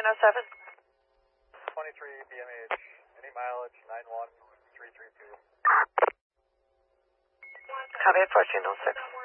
907. 23 BMH, any mileage, 91332. Copy at 1406.